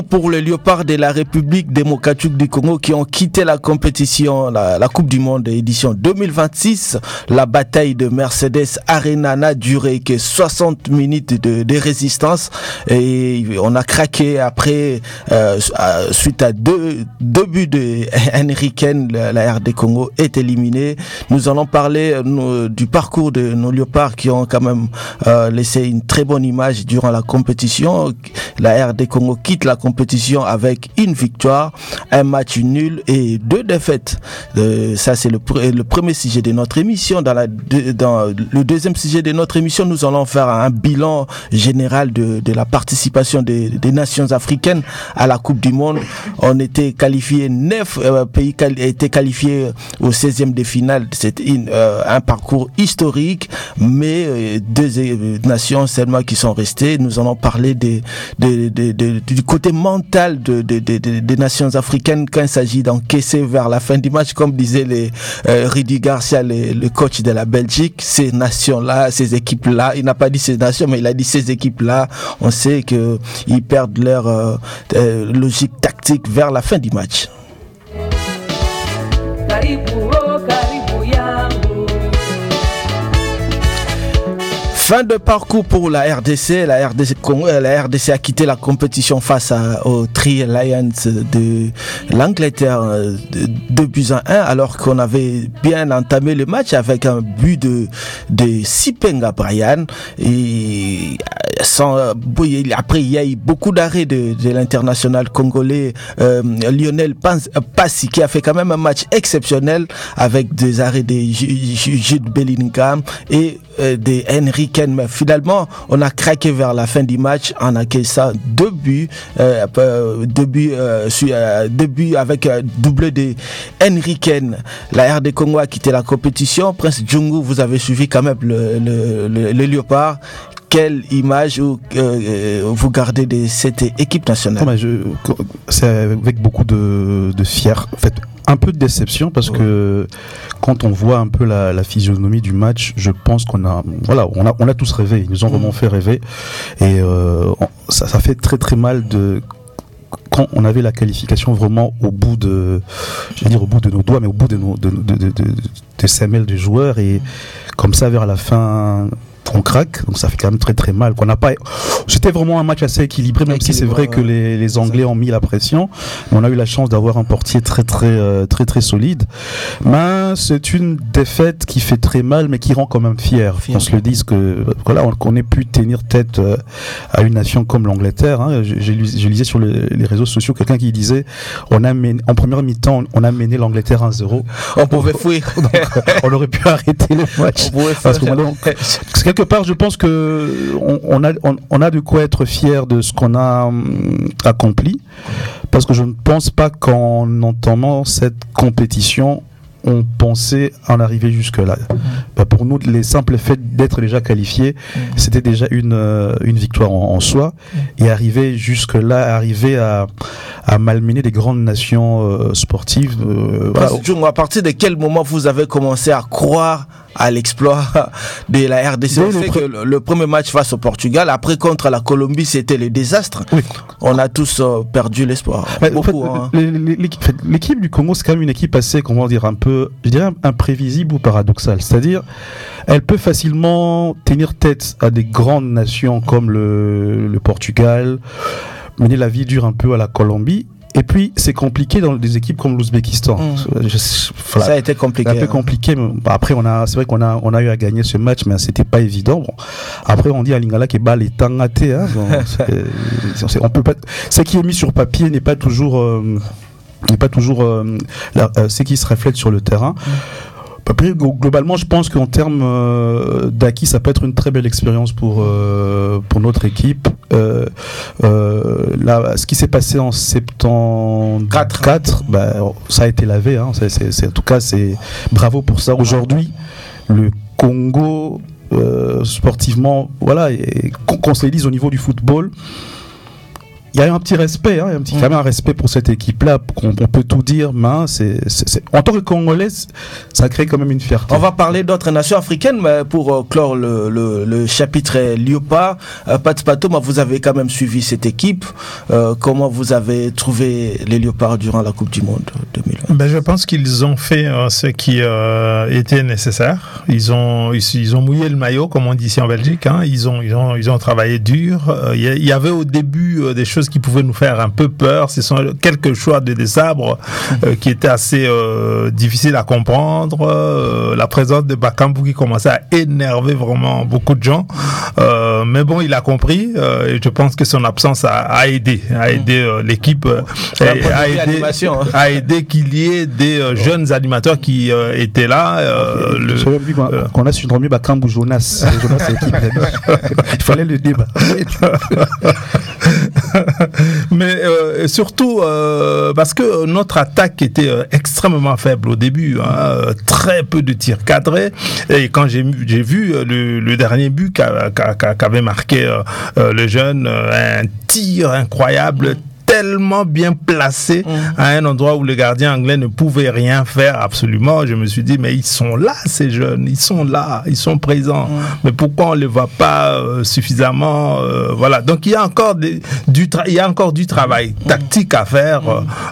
Pour les Léopards de la République démocratique du Congo qui ont quitté la compétition, la Coupe du Monde édition 2026, la bataille de Mercedes Arena n'a duré que 60 minutes de résistance et on a craqué après suite à deux buts de Henriken. La RD Congo est éliminée. Nous allons parler du parcours de nos Léopards qui ont quand même laissé une très bonne image durant la compétition. La RD Congo quitte la compétition avec une victoire, un match nul et 2 défaites. Ça c'est le premier sujet de notre émission. Dans le deuxième sujet de notre émission, nous allons faire un bilan général de la participation des nations africaines à la Coupe du Monde. On était qualifiés, 9 pays étaient qualifiés au 16e de finale. C'est un parcours historique, mais 2 nations seulement qui sont restées. Nous allons parler du côté mental des nations africaines quand il s'agit d'encaisser vers la fin du match, comme disait Rudy Garcia, le coach de la Belgique. Ces nations-là, ces équipes-là, il n'a pas dit ces nations, mais il a dit ces équipes-là, on sait qu'ils perdent leur logique tactique vers la fin du match. Fin de parcours pour la RDC. La RDC a quitté la compétition face aux Three Lions de l'Angleterre 2-1, alors qu'on avait bien entamé le match avec un but de Sipenga Brian. Et après, il y a eu beaucoup d'arrêts de l'international congolais Lionel Passi, qui a fait quand même un match exceptionnel avec des arrêts de Jude Bellingham et de Henriken. Mais finalement, on a craqué vers la fin du match en accueillant 2 buts avec doublé de Henriken. La RD Congo a quitté la compétition. Prince Djungu, vous avez suivi quand même le Léopard. Quelle image vous gardez de cette équipe nationale? C'est avec beaucoup de fier, en fait, un peu de déception, parce que quand on voit un peu la physionomie du match, je pense qu'on a tous rêvé. Ils nous ont vraiment fait rêver, et ça fait très très mal quand on avait la qualification vraiment au bout de nos doigts, mais au bout de semelles de joueurs, et comme ça vers la fin on craque, donc ça fait quand même très très mal. C'était vraiment un match assez équilibré, même si c'est vrai que les Anglais ont mis la pression, mais on a eu la chance d'avoir un portier très solide. Mais c'est une défaite qui fait très mal, mais qui rend quand même fier. On se le dise que qu'on ait pu tenir tête à une nation comme l'Angleterre. Hein. Je lisais sur les réseaux sociaux quelqu'un qui disait en première mi-temps on a mené l'Angleterre 1-0. On pouvait fuir. Donc, on aurait pu arrêter le match. Parce que quelque part, je pense que on a de quoi être fier de ce qu'on a accompli, parce que je ne pense pas qu'en entendant cette compétition, on pensait en arriver jusque-là. Pour nous, les simples faits d'être déjà qualifiés, c'était déjà une victoire en soi. Et arriver jusque-là, à malmener des grandes nations sportives. À partir de quel moment vous avez commencé à croire à l'exploit de la RDC? On sait que le premier match face au Portugal, après contre la Colombie, c'était le désastre. Oui. On a tous perdu l'espoir. L'équipe du Congo, c'est quand même une équipe assez, un peu, je dirais, imprévisible ou paradoxale. C'est-à-dire, elle peut facilement tenir tête à des grandes nations comme le Portugal, mener la vie dure un peu à la Colombie. Et puis, c'est compliqué dans des équipes comme l'Ouzbékistan. Ça a été compliqué. Un peu compliqué. Après, c'est vrai qu'on a eu à gagner ce match, mais c'était pas évident. Bon. Après, on dit à Lingala que balle est tangaté. Hein. On peut pas. Ce qui est mis sur papier n'est pas toujours ce qui se reflète sur le terrain. Après, globalement, je pense qu'en termes d'acquis, ça peut être une très belle expérience pour notre équipe. Ce qui s'est passé en 74, ça a été lavé. Hein. En tout cas, c'est bravo pour ça. Aujourd'hui, le Congo, sportivement, qu'on se les dise au niveau du football, il y a un petit respect, hein, quand même un respect pour cette équipe-là. On peut tout dire, mais en tant que Congolais, ça crée quand même une fierté. On va parler d'autres nations africaines, mais pour clore le chapitre Léopard, Pat Patoma, vous avez quand même suivi cette équipe. Comment vous avez trouvé les Léopards durant la Coupe du Monde 2020? Je pense qu'ils ont fait ce qui était nécessaire. Ils ont mouillé le maillot, comme on dit ici en Belgique. Hein. Ils ont travaillé dur. Il y avait au début des choses qui pouvaient nous faire un peu peur. Ce sont quelques choix de désabres qui étaient assez difficiles à comprendre. La présence de Bakambu qui commençait à énerver vraiment beaucoup de gens. Mais bon, il a compris et je pense que son absence a aidé l'équipe, a aidé qu'il y ait des jeunes animateurs qui étaient là. Qu'on a surnommé Bakambu Jonas. Jonas, c'est l'équipe. Il fallait le débat. Mais surtout parce que notre attaque était extrêmement faible au début, hein, très peu de tirs cadrés, et quand j'ai vu le dernier but qu'avait marqué le jeune, un tir incroyable, tellement bien placé à un endroit où le gardien anglais ne pouvait rien faire absolument. Je me suis dit, mais ils sont là, ces jeunes, ils sont là, ils sont présents. Mais pourquoi on ne les voit pas suffisamment voilà. Donc il y a encore du travail tactique à faire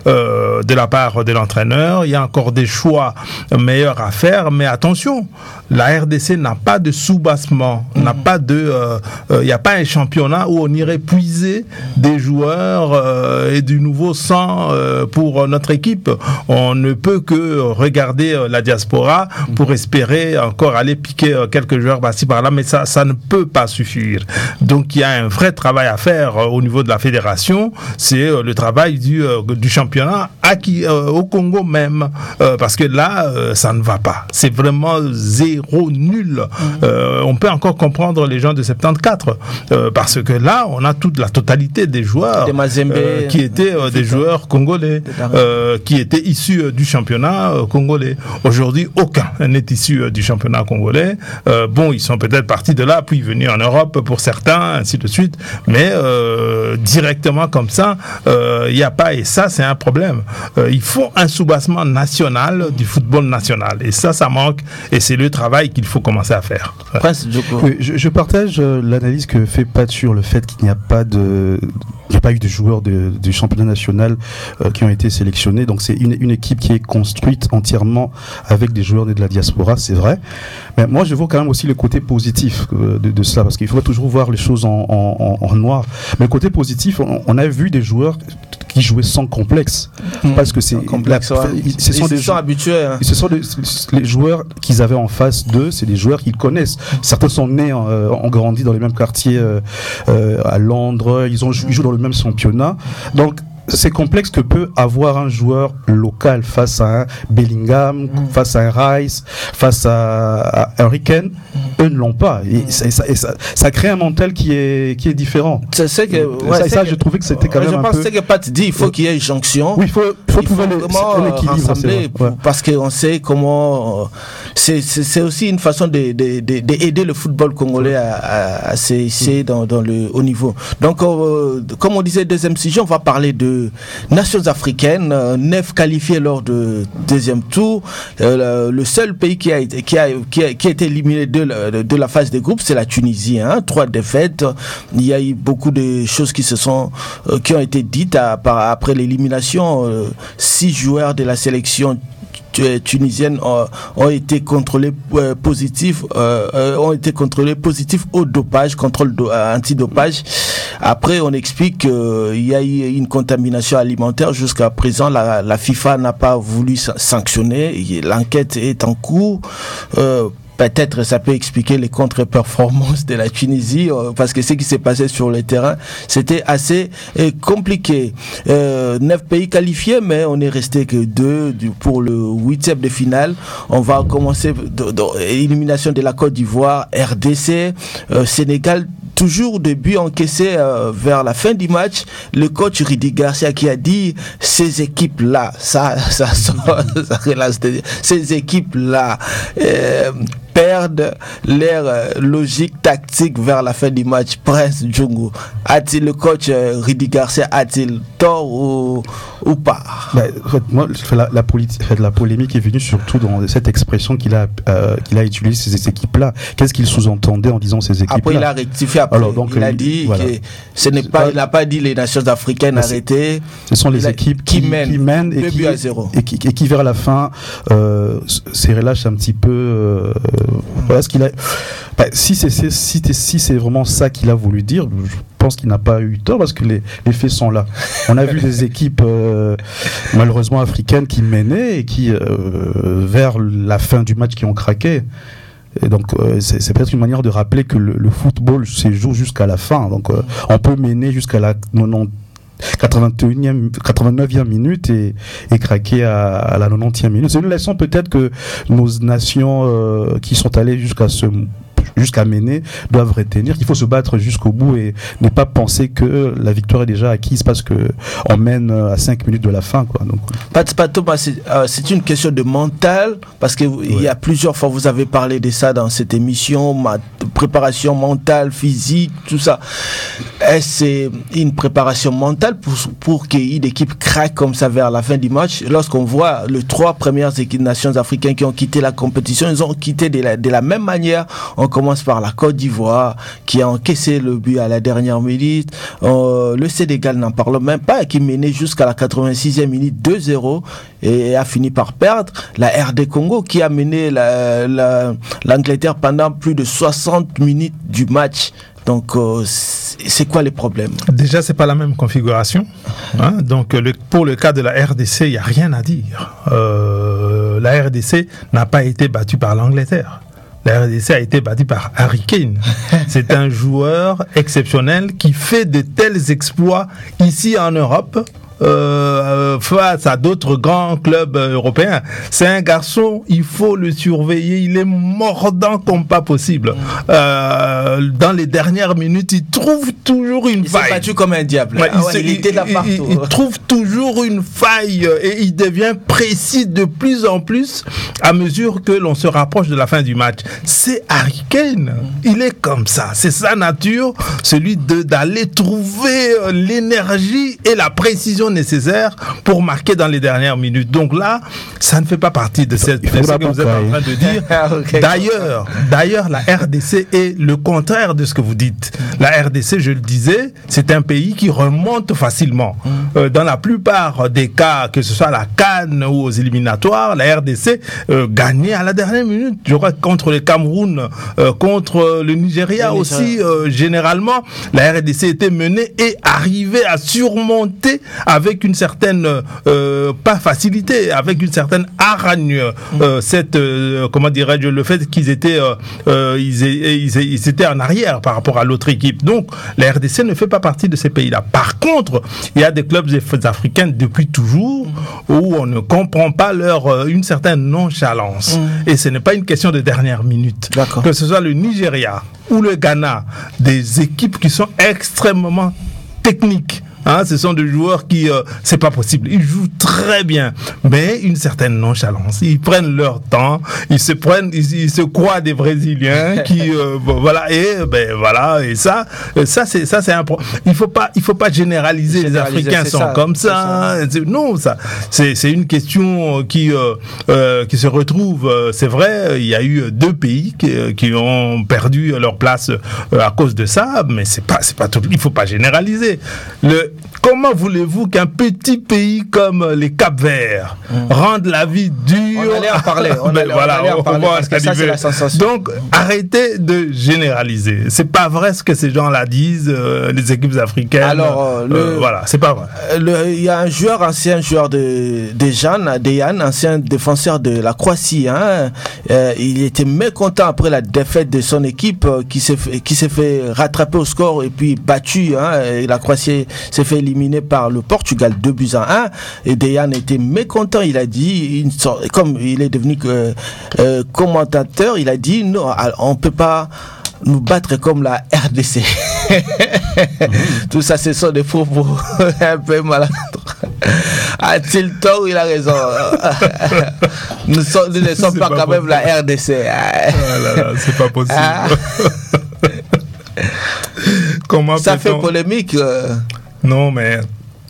de la part de l'entraîneur. Il y a encore des choix meilleurs à faire. Mais attention, la RDC n'a pas de sous-bassement, n'a pas de, il n'y a pas un championnat où on irait puiser des joueurs et du nouveau sang pour notre équipe. On ne peut que regarder la diaspora pour espérer encore aller piquer quelques joueurs par-ci par-là, mais ça ne peut pas suffire. Donc il y a un vrai travail à faire au niveau de la fédération, c'est le travail du championnat au Congo même, parce que là ça ne va pas, c'est vraiment zéro, nul. On peut encore comprendre les gens de 74 parce que là on a toute la totalité des joueurs qui étaient des joueurs congolais, qui étaient issus du championnat congolais. Aujourd'hui, aucun n'est issu du championnat congolais. Bon, ils sont peut-être partis de là, puis venus en Europe pour certains, ainsi de suite, mais directement comme ça, il n'y a pas, et ça, c'est un problème. Il faut un soubassement national du football national, et ça manque, et c'est le travail qu'il faut commencer à faire. Je partage l'analyse que fait Pat sur le fait qu'il n'y a pas eu de joueurs du championnat national qui ont été sélectionnés. Donc c'est une équipe qui est construite entièrement avec des joueurs de la diaspora, c'est vrai. Mais moi je vois quand même aussi le côté positif de cela, parce qu'il faut toujours voir les choses en noir. Mais le côté positif, on a vu des joueurs qui jouaient sans complexe, parce que c'est complexe, ce sont des gens habitués. Hein. Ce sont les joueurs qu'ils avaient en face d'eux, c'est des joueurs qu'ils connaissent. Certains sont nés, ont grandi dans les mêmes quartiers à Londres, ils jouent dans le même championnat. Donc c'est complexe que peut avoir un joueur local face à un Bellingham, face à un Rice, face à un Hurricane. Eux ne l'ont pas. Et ça crée un mental qui est différent. C'est que, je trouvais que c'était quand même un peu... Je pense que Pat dit il faut qu'il y ait une jonction. Oui, il faut trouver l'équilibre. Parce qu'on sait comment... C'est aussi une façon d'aider le football congolais à s'essayer dans le haut niveau. Donc, comme on disait, deuxième sujet, on va parler de nations africaines, 9 qualifiés lors du deuxième tour. Le seul pays qui a été éliminé de la phase des groupes, c'est la Tunisie. 3 défaites. Il y a eu beaucoup de choses qui ont été dites après l'élimination. 6 joueurs de la sélection tunisienne ont été contrôlés positifs au dopage, contrôle antidopage. Après, on explique qu'il y a eu une contamination alimentaire. Jusqu'à présent, la FIFA n'a pas voulu sanctionner. L'enquête est en cours. Peut-être ça peut expliquer les contre-performances de la Tunisie, parce que ce qui s'est passé sur le terrain, c'était assez compliqué. 9 pays qualifiés, mais on est resté que 2 pour le 8e de finale. On va commencer élimination de la Côte d'Ivoire, RDC, Sénégal. Toujours de buts encaissés vers la fin du match. Le coach Rudy Garcia qui a dit ces équipes-là, ça relance, ces équipes-là. perdent leur logique tactique vers la fin du match. Prince Djongo, a-t-il le coach Rudy Garcia, a-t-il tort ou pas? Moi, la polémique est venue surtout dans cette expression qu'il a utilisée ces équipes-là. Qu'est-ce qu'il sous-entendait en disant ces équipes-là? Après, il a rectifié. Alors, donc, il a dit voilà. Que il n'a pas dit les nations africaines arrêtées. Ce sont les équipes qui mènent et qui vers la fin se relâchent un petit peu. Voilà ce qu'il a. Si c'est vraiment ça qu'il a voulu dire, je pense qu'il n'a pas eu tort parce que les faits sont là. On a vu des équipes malheureusement africaines qui menaient et qui vers la fin du match qui ont craqué. Et donc c'est peut-être une manière de rappeler que le football se joue jusqu'à la fin. Donc on peut mener jusqu'à la 89e minute et craquer à la 90e minute. C'est une leçon peut-être que nos nations qui sont allées jusqu'à mener doivent retenir qu'il faut se battre jusqu'au bout et ne pas penser que la victoire est déjà acquise parce qu'on mène à 5 minutes de la fin, quoi. Donc, c'est une question de mental parce qu'il y a plusieurs fois vous avez parlé de ça dans cette émission, préparation mentale, physique, tout ça. Est-ce c'est une préparation mentale pour qu'une équipe craque comme ça vers la fin du match? Lorsqu'on voit les 3 premières équipes nations africaines qui ont quitté la compétition, ils ont quitté de la même manière. On commence par la Côte d'Ivoire qui a encaissé le but à la dernière minute. Le Sénégal n'en parle même pas, qui menait jusqu'à la 86e minute 2-0 et a fini par perdre. La RD Congo qui a mené l'Angleterre pendant plus de 60 minutes du match. Donc, c'est quoi les problèmes? Déjà, c'est pas la même configuration. Hein? Donc, pour le cas de la RDC, il n'y a rien à dire. La RDC n'a pas été battue par l'Angleterre. La RDC a été battue par Harry Kane. C'est un joueur exceptionnel qui fait de tels exploits ici en Europe. Face à d'autres grands clubs européens. C'est un garçon, il faut le surveiller, il est mordant comme pas possible. Dans les dernières minutes, il trouve toujours une faille. Il s'est battu comme un diable. Il était là partout. Il trouve toujours une faille et il devient précis de plus en plus à mesure que l'on se rapproche de la fin du match. C'est Harry Kane. Il est comme ça. C'est sa nature, celui d'aller trouver l'énergie et la précision nécessaire pour marquer dans les dernières minutes. Donc là, ça ne fait pas partie de ce que vous êtes en train de dire. Okay. D'ailleurs, la RDC est le contraire de ce que vous dites. La RDC, je le disais, c'est un pays qui remonte facilement. Dans la plupart des cas, que ce soit à la CAN ou aux éliminatoires, la RDC gagnait à la dernière minute. Je crois que contre le Cameroun, contre le Nigeria aussi, généralement, la RDC était menée et arrivait à surmonter avec une certaine, pas facilité, avec une certaine hargne, comment dirais-je, le fait qu'ils étaient, ils étaient en arrière par rapport à l'autre équipe. Donc, la RDC ne fait pas partie de ces pays-là. Par contre, il y a des clubs africains depuis toujours où on ne comprend pas une certaine nonchalance. Et ce n'est pas une question de dernière minute. D'accord. Que ce soit le Nigeria ou le Ghana, des équipes qui sont extrêmement techniques. Hein, ce sont des joueurs qui, c'est pas possible. Ils jouent très bien, mais une certaine nonchalance. Ils prennent leur temps, ils se croient des Brésiliens qui, voilà, et ça c'est un problème. Il faut pas généraliser. Les Africains sont ça, comme ça. Non, ça, c'est une question qui se retrouve. C'est vrai, il y a eu 2 pays qui ont perdu leur place à cause de ça, mais c'est pas tout. Il faut pas généraliser. Comment voulez-vous qu'un petit pays comme les Cap-Verts rende la vie dure? On allait en parler. On allait en parler parce que ça, c'est la sensation. Donc, arrêtez de généraliser. C'est pas vrai ce que ces gens-là disent, les équipes africaines. Alors, voilà, c'est pas vrai. Il y a un ancien joueur de Dejan, ancien défenseur de la Croatie. Hein. Il était mécontent après la défaite de son équipe qui s'est fait rattraper au score et puis battu. Hein, et la Croatie s'est fait éliminer par le Portugal 2-1. Et Dejan était mécontent. Il a dit, comme il est devenu commentateur, il a dit non, on peut pas nous battre comme la RDC. Tout ça, ce sont des propos un peu maladroits. A-t-il tort ou il a raison? Nous ne sommes pas quand même la RDC. C'est pas possible. Comment ça fait polémique. Non, mais...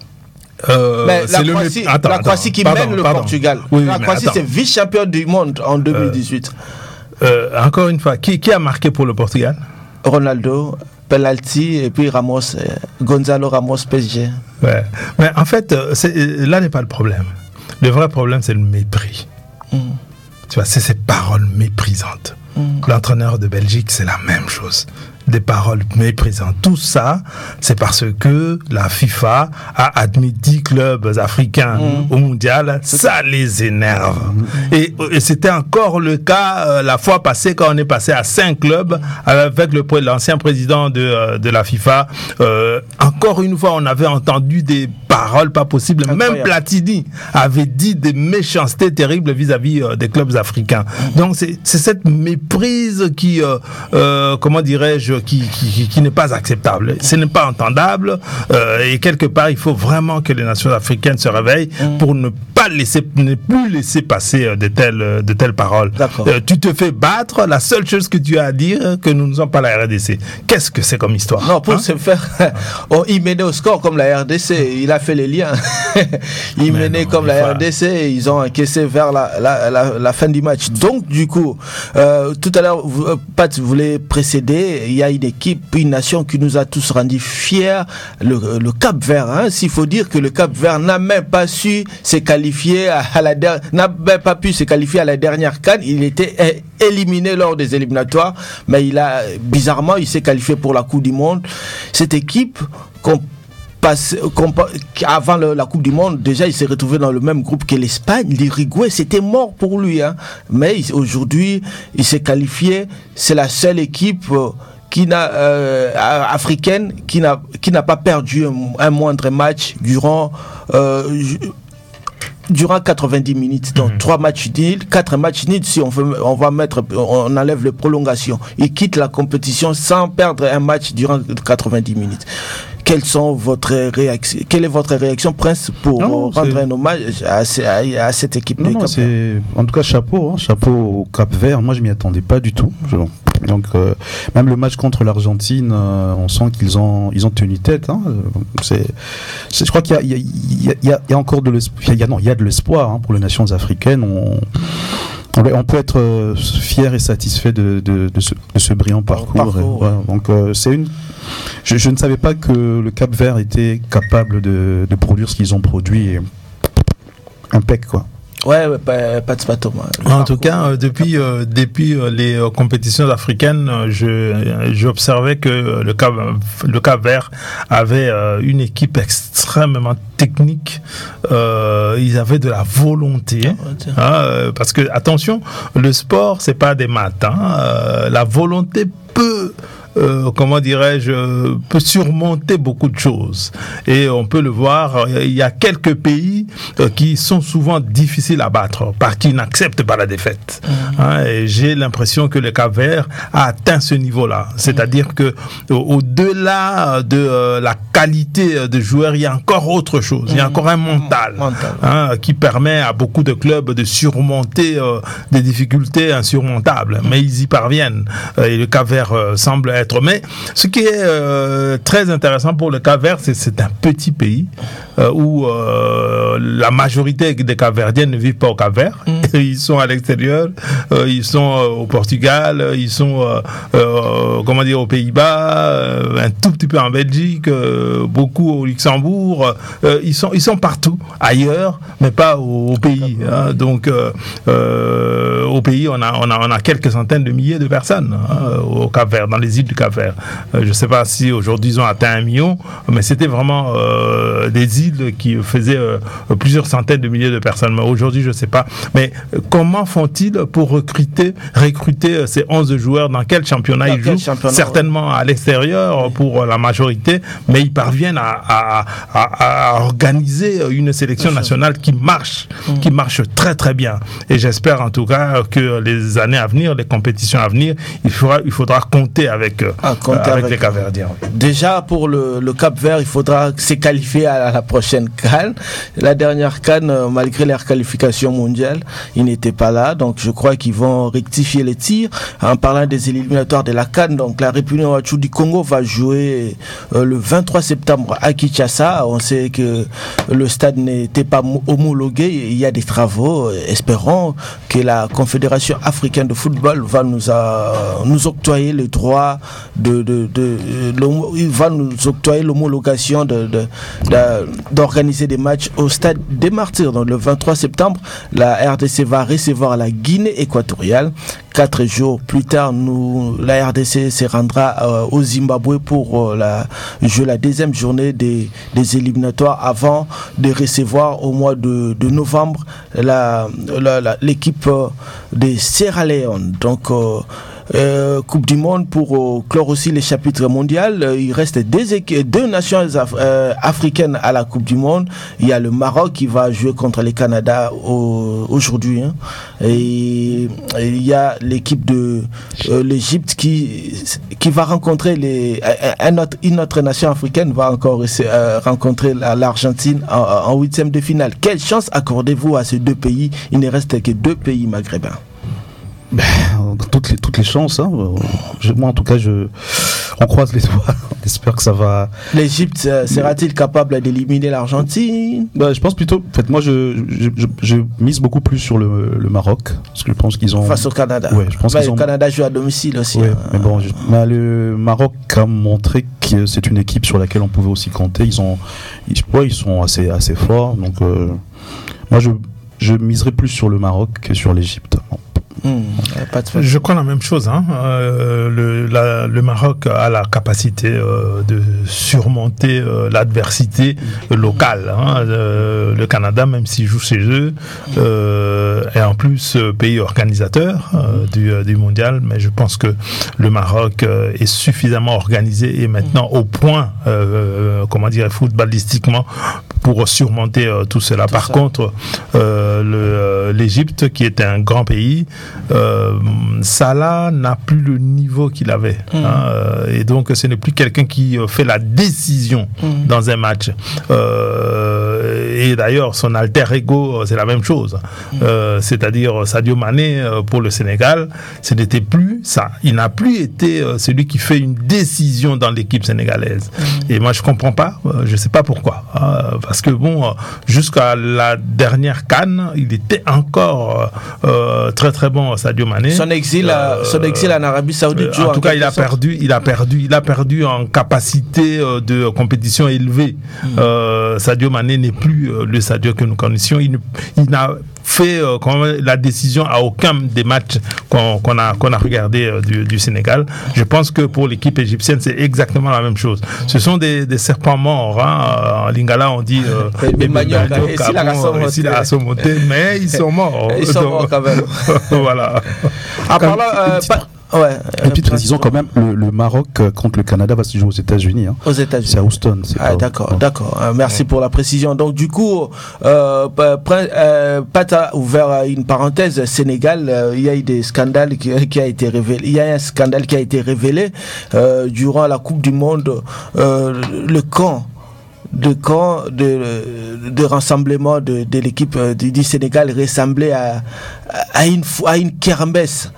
la Croatie qui mène le Portugal. Oui, la Croatie, c'est vice-champion du monde en 2018. Encore une fois, qui a marqué pour le Portugal? Ronaldo, penalty, et puis Ramos, Gonzalo Ramos, PSG. Ouais. Mais en fait, là n'est pas le problème. Le vrai problème, c'est le mépris. Tu vois, c'est ces paroles méprisantes. L'entraîneur de Belgique, c'est la même chose. Des paroles méprisantes. Tout ça, c'est parce que la FIFA a admis 10 clubs africains au mondial. Ça les énerve. Et c'était encore le cas la fois passée, quand on est passé à 5 clubs avec l'ancien président de la FIFA. Encore une fois, on avait entendu des paroles pas possibles. Incroyable. Même Platini avait dit des méchancetés terribles vis-à-vis des clubs africains. Donc c'est cette méprise qui, comment dirais-je, qui n'est pas acceptable. Ce n'est pas entendable. Et quelque part, il faut vraiment que les nations africaines se réveillent pour ne plus laisser passer de telles paroles. Tu te fais battre, la seule chose que tu as à dire, que nous ne sommes pas la RDC. Qu'est-ce que c'est comme histoire? Non, pour se faire... il menait au score comme la RDC. Il a fait les liens. Il menait comme la RDC. Ils ont encaissé vers la fin du match. Donc, du coup, tout à l'heure, Pat voulait précéder. Il y a une équipe, une nation qui nous a tous rendus fiers, le Cap-Vert. S'il faut dire que le Cap-Vert n'a même pas su se qualifier n'a même pas pu se qualifier à la dernière CAN. Il était éliminé lors des éliminatoires, mais bizarrement, il s'est qualifié pour la Coupe du Monde. Cette équipe avant la Coupe du Monde, déjà il s'est retrouvé dans le même groupe que l'Espagne. L'Uruguay, c'était mort pour lui, mais aujourd'hui il s'est qualifié. C'est la seule équipe africaine qui n'a pas perdu un moindre match durant 90 minutes. Donc 3 matchs nuls, 4 matchs nuls si on enlève les prolongations. Il quitte la compétition sans perdre un match durant 90 minutes. Quelle est votre réaction, Prince, pour rendre un hommage à cette équipe de Cap-Vert? En tout cas, chapeau au Cap-Vert. Moi, je m'y attendais pas du tout. Donc, même le match contre l'Argentine, on sent qu'ils ont tenu tête. Je crois qu'il y a encore de l'espoir. Il y a de l'espoir pour les nations africaines. On peut être fier et satisfait de ce brillant parcours. Donc, je ne savais pas que le Cap-Vert était capable de produire ce qu'ils ont produit. Impec, quoi. Ouais, pas de spato. En tout cas, depuis les compétitions africaines, j'observais que le Cap-Vert avait une équipe extrêmement technique. Ils avaient de la volonté. Parce que, attention, le sport, c'est pas des maths. La volonté peut... peut surmonter beaucoup de choses. Et on peut le voir, il y a quelques pays qui sont souvent difficiles à battre, parce qu'ils n'acceptent pas la défaite. Et j'ai l'impression que le Cap-Vert a atteint ce niveau-là. C'est-à-dire que au-delà de la qualité de joueurs, il y a encore autre chose. Il y a encore un mental. Qui permet à beaucoup de clubs de surmonter des difficultés insurmontables. Mais ils y parviennent. Et le Cap-Vert semble être. Mais ce qui est très intéressant pour le Cap-Vert, c'est un petit pays où la majorité des Cap-Verdiens ne vivent pas au Cap-Vert. Ils sont à l'extérieur, ils sont au Portugal, ils sont aux Pays-Bas, un tout petit peu en Belgique, beaucoup au Luxembourg. Ils sont partout ailleurs, mais pas au pays. Donc au pays, on a quelques centaines de milliers de personnes au Cap-Vert, dans les îles du Cap-Vert. Je ne sais pas si aujourd'hui ils ont atteint 1 million, mais c'était vraiment des îles qui faisaient plusieurs centaines de milliers de personnes. Mais aujourd'hui, je ne sais pas. Mais comment font-ils pour recruter ces 11 joueurs? Dans quel championnat ils jouent? Certainement à l'extérieur pour la majorité, mais ils parviennent à organiser une sélection nationale qui marche très très bien. Et j'espère en tout cas que les années à venir, les compétitions à venir, il faudra compter avec avec les Cap-Verdiens. Déjà, pour le Cap-Vert, il faudra se qualifier à la prochaine CAN. La dernière CAN, malgré leur qualification mondiale, ils n'étaient pas là. Donc, je crois qu'ils vont rectifier les tirs. En parlant des éliminatoires de la CAN, donc la République du Congo va jouer le 23 septembre à Kinshasa. On sait que le stade n'était pas homologué. Il y a des travaux. Espérons que la Confédération africaine de football va nous octroyer le droit il va nous octroyer l'homologation d'organiser des matchs au stade des Martyrs. Donc le 23 septembre, la RDC va recevoir la Guinée équatoriale. 4 jours plus tard, la RDC se rendra au Zimbabwe pour jouer la deuxième journée des éliminatoires avant de recevoir au mois de novembre l'équipe de Sierra Leone. Donc Coupe du Monde pour clore aussi les chapitres mondiaux. Il reste deux nations africaines à la Coupe du Monde. Il y a le Maroc qui va jouer contre le Canada aujourd'hui. Et il y a l'équipe de l'Égypte qui va rencontrer une autre nation africaine va encore rencontrer l'Argentine en huitième de finale. Quelle chance accordez-vous à ces deux pays? Il ne reste que 2 pays maghrébins. Toutes les chances. Moi, en tout cas, on croise les doigts. On espère que ça va. L'Égypte sera-t-il capable d'éliminer l'Argentine? Je pense plutôt. En fait, moi, je mise beaucoup plus sur le Maroc, parce que je pense qu'ils ont. Face au Canada. Ouais, je pense le Canada joue à domicile aussi. Ouais, mais le Maroc a montré que c'est une équipe sur laquelle on pouvait aussi compter. Ils sont assez forts. Donc, moi, je miserais plus sur le Maroc que sur l'Égypte. Je crois la même chose. Le Maroc a la capacité de surmonter l'adversité locale. Le Canada, même s'il joue chez eux, est en plus pays organisateur du mondial. Mais je pense que le Maroc est suffisamment organisé et maintenant au point, footballistiquement, pour surmonter tout cela. Par contre, l'Égypte, qui est un grand pays, Salah n'a plus le niveau qu'il avait. Et donc, ce n'est plus quelqu'un qui fait la décision dans un match. Et d'ailleurs, son alter ego, c'est la même chose. C'est-à-dire, Sadio Mané, pour le Sénégal, ce n'était plus ça. Il n'a plus été celui qui fait une décision dans l'équipe sénégalaise. Et moi, je ne comprends pas. Je ne sais pas pourquoi. Parce que, jusqu'à la dernière CAN, il était encore très très bon, Sadio Mané. Son exil en Arabie Saoudite. En tout cas, il a perdu en capacité de compétition élevée. Sadio Mané n'est plus le Sadio que nous connaissions. Il n'a fait la décision à aucun des matchs qu'on a regardé du Sénégal. Je pense que pour l'équipe égyptienne, c'est exactement la même chose. Ce sont des serpents morts. En Lingala, on dit mais ils sont morts. Ils sont morts quand même. Voilà. Une petite précision quand même, le Maroc contre le Canada va se jouer aux États-Unis. Aux États-Unis. C'est à Houston. D'accord. Merci pour la précision. Donc du coup, Pat a ouvert une parenthèse. Sénégal, il y a eu des scandales qui a été révélé. Il y a un scandale qui a été révélé durant la Coupe du Monde. Le camp de rassemblement de l'équipe du Sénégal ressemblait à une kermesse.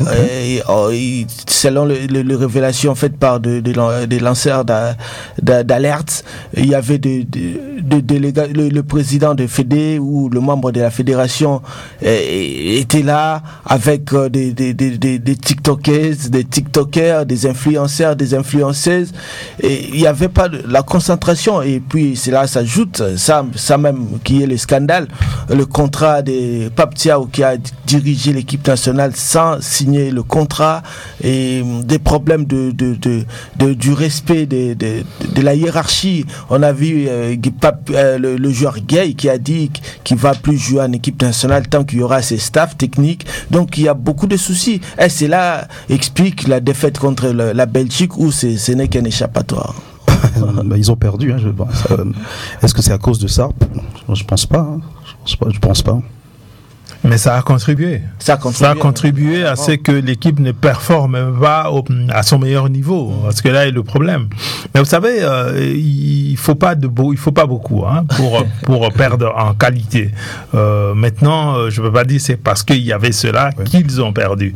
Selon les révélations faites par des lanceurs d'alerte, il y avait le président de Fédé ou le membre de la fédération était là avec des TikTokers, des influenceurs, des influenceuses, et il n'y avait pas la concentration. Et puis cela s'ajoute, ça même qui est le scandale, le contrat de Pape Thiaw qui a dirigé l'équipe nationale sans signer le contrat, et des problèmes du respect de la hiérarchie. On a vu le joueur Gay qui a dit qu'il ne va plus jouer en équipe nationale tant qu'il y aura ses staffs techniques. Donc il y a beaucoup de soucis. Et cela explique la défaite contre la Belgique, où ce n'est qu'un échappatoire. Ils ont perdu, je pense. Est-ce que c'est à cause de ça? Je pense pas. Je pense pas. Mais ça a contribué. Ça a contribué à ce que l'équipe ne performe pas à son meilleur niveau. Parce que là est le problème. Mais vous savez, il faut pas beaucoup pour perdre en qualité. Maintenant, je peux pas dire c'est parce qu'il y avait cela qu'ils ont perdu.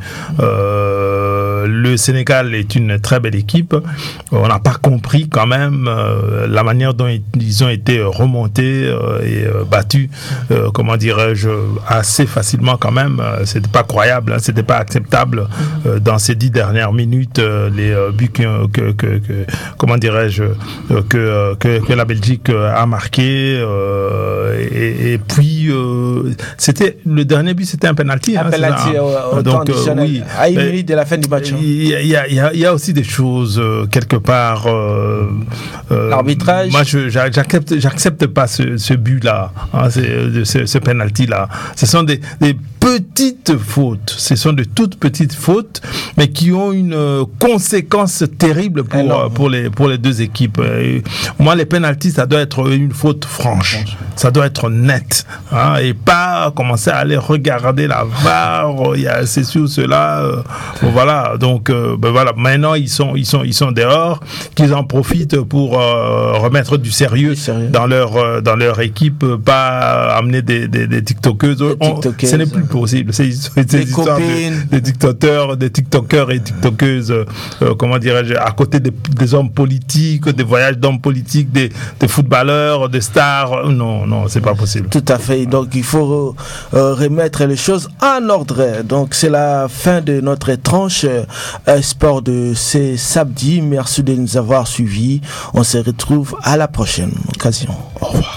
Le Sénégal est une très belle équipe. On n'a pas compris quand même la manière dont ils ont été remontés et battus, comment dirais-je, assez facilement quand même. C'était pas croyable, hein, c'était pas acceptable dans ces 10 dernières minutes les buts comment dirais-je que la Belgique a marqué et puis c'était le dernier but, c'était un penalty. Un penalty au temps additionnel, oui, à une minute de la fin du match. Il y a aussi des choses quelque part. L'arbitrage. Moi, j'accepte pas ce but-là, hein, ce penalty-là. Ce sont des petites fautes. Ce sont de toutes petites fautes, mais qui ont une conséquence terrible pour les deux équipes. Et moi, les penalties, ça doit être une faute franche. Ça doit être net, hein, et pas commencer à aller regarder la VAR. Il y a ceci ou cela. Voilà. Donc, voilà. Maintenant, ils sont dehors. Qu'ils en profitent pour remettre du sérieux dans leur équipe, pas amener des TikTokeuses. Ce n'est plus possible. Ces histoires des TikTokers et TikTokeuses, comment dirais-je, à côté des hommes politiques, des voyages d'hommes politiques, des footballeurs, des stars. Non, c'est pas possible. Tout à fait. Donc, il faut remettre les choses en ordre. Donc, c'est la fin de notre tranche sport de ce samedi. Merci de nous avoir suivis. On se retrouve à la prochaine occasion. Au revoir.